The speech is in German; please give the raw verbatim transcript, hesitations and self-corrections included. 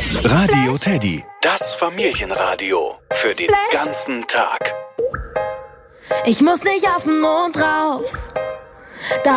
Radio Teddy, das Familienradio für den ganzen Tag. Ich muss nicht auf den Mond rauf. Da